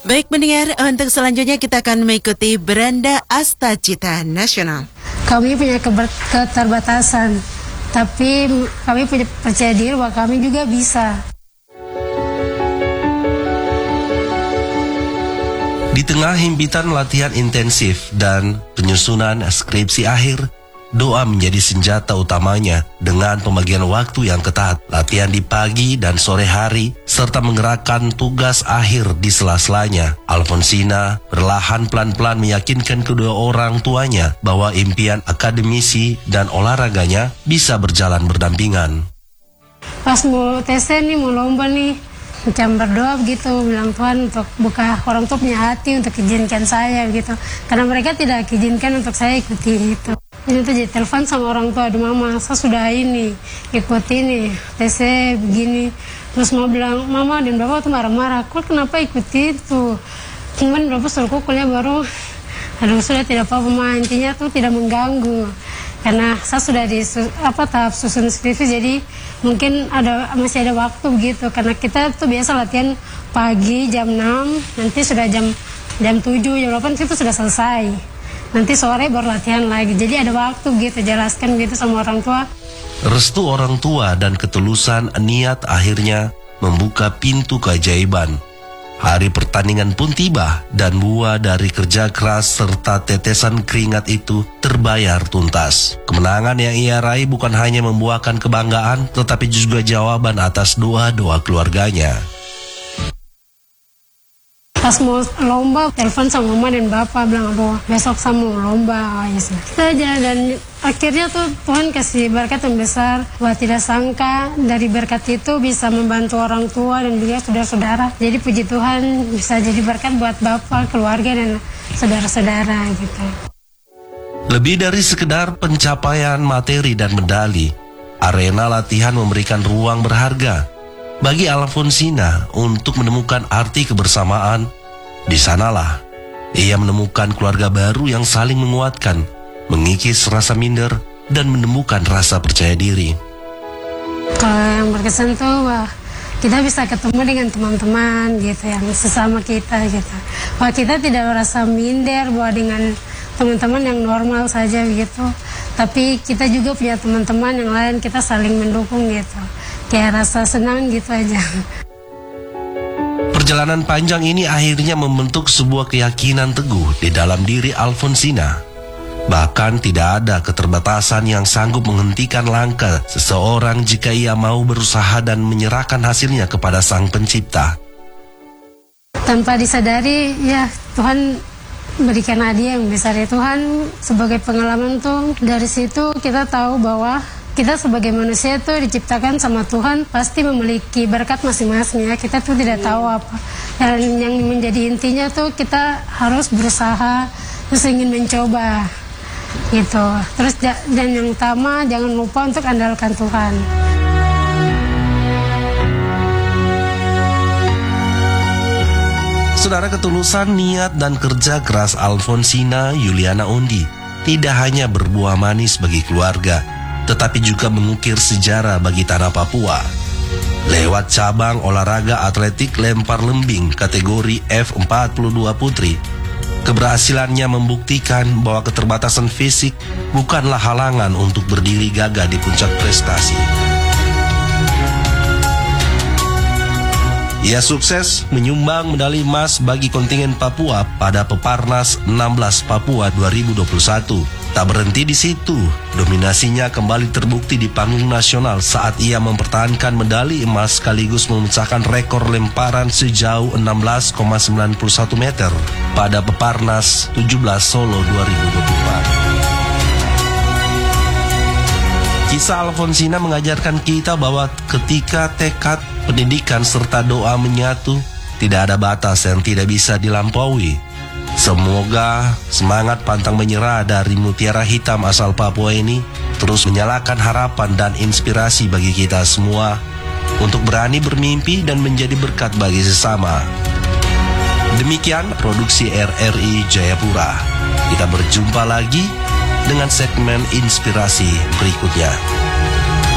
Baik pendengar, untuk selanjutnya kita akan mengikuti Beranda Astacita Nasional. Kami punya keterbatasan, tapi kami punya percaya diri bahwa kami juga bisa. Di tengah himpitan latihan intensif dan penyusunan skripsi akhir, doa menjadi senjata utamanya dengan pembagian waktu yang ketat, latihan di pagi dan sore hari, serta menggerakkan tugas akhir di sela-selanya. Alfonsina perlahan pelan-pelan meyakinkan kedua orang tuanya bahwa impian akademisi dan olahraganya bisa berjalan berdampingan. Pas mau TC nih, mau lomba nih, macam berdoa begitu, bilang Tuhan untuk buka orang tua punya hati untuk izinkan saya begitu. Karena mereka tidak izinkan untuk saya ikuti itu. Ini tuh jadi telepon sama orang tua, aduh mama, saya sudah ini, ikuti nih, TC begini. Terus mau bilang, mama dan bapak tuh marah-marah, kok kenapa ikuti itu? Cuman berapa suruh kuliah baru, aduh sudah tidak apa-apa, ma, intinya tuh tidak mengganggu. Karena saya sudah di tahap susun skripsi, jadi mungkin masih ada waktu begitu. Karena kita tuh biasa latihan pagi jam 6, nanti sudah jam 7, jam 8 itu sudah selesai. Nanti sore baru latihan lagi. Jadi ada waktu gitu, jelaskan gitu sama orang tua. Restu orang tua dan ketulusan niat akhirnya membuka pintu keajaiban. Hari pertandingan pun tiba dan buah dari kerja keras serta tetesan keringat itu terbayar tuntas. Kemenangan yang ia raih bukan hanya membuahkan kebanggaan, tetapi juga jawaban atas doa-doa keluarganya. Pas mau lomba, telepon sama mama dan bapak, bilang, aduh besok saya mau lomba. Kita aja, dan akhirnya tuh Tuhan kasih berkat yang besar. Wah, tidak sangka dari berkat itu bisa membantu orang tua dan juga saudara-saudara. Jadi puji Tuhan bisa jadi berkat buat bapak, keluarga, dan saudara-saudara gitu. Lebih dari sekedar pencapaian materi dan medali, arena latihan memberikan ruang berharga bagi Alfonsina untuk menemukan arti kebersamaan. Di sanalah ia menemukan keluarga baru yang saling menguatkan, mengikis rasa minder, dan menemukan rasa percaya diri. Kalau yang berkesan tuh, wah, kita bisa ketemu dengan teman-teman gitu, yang sesama kita gitu. Wah, kita tidak merasa minder bahwa dengan teman-teman yang normal saja gitu. Tapi kita juga punya teman-teman yang lain, kita saling mendukung gitu. Kayak rasa senang gitu aja. Perjalanan panjang ini akhirnya membentuk sebuah keyakinan teguh di dalam diri Alfonsina. Bahkan tidak ada keterbatasan yang sanggup menghentikan langkah seseorang jika ia mau berusaha dan menyerahkan hasilnya kepada Sang Pencipta. Tanpa disadari, ya Tuhan berikan hadiah yang besar ya. Tuhan sebagai pengalaman tuh, dari situ kita tahu bahwa kita sebagai manusia tuh diciptakan sama Tuhan pasti memiliki berkat masing-masing ya. Kita tuh tidak tahu apa. Dan yang menjadi intinya tuh kita harus berusaha, terus ingin mencoba gitu. Terus dan yang utama jangan lupa untuk andalkan Tuhan. Saudara, ketulusan niat dan kerja keras Alfonsina Yuliana Ondi tidak hanya berbuah manis bagi keluarga, tetapi juga mengukir sejarah bagi tanah Papua. Lewat cabang olahraga atletik lempar lembing kategori F42 putri, keberhasilannya membuktikan bahwa keterbatasan fisik bukanlah halangan untuk berdiri gagah di puncak prestasi. Ia sukses menyumbang medali emas bagi kontingen Papua pada Peparnas 16 Papua 2021. Tak berhenti di situ, dominasinya kembali terbukti di panggung nasional saat ia mempertahankan medali emas sekaligus memecahkan rekor lemparan sejauh 16,91 meter pada Peparnas 17 Solo 2024. Kisah Alfonsina mengajarkan kita bahwa ketika tekad, pendidikan serta doa menyatu, tidak ada batas yang tidak bisa dilampaui. Semoga semangat pantang menyerah dari mutiara hitam asal Papua ini terus menyalakan harapan dan inspirasi bagi kita semua untuk berani bermimpi dan menjadi berkat bagi sesama. Demikian produksi RRI Jayapura. Kita berjumpa lagi dengan segmen inspirasi berikutnya.